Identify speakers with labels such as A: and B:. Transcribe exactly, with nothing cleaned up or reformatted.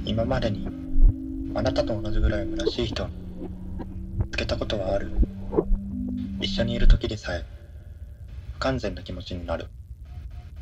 A: 今までにあなたと同じぐらい虚しい人を見つけたことはある？一緒にいる時でさえ不完全な気持ちになる。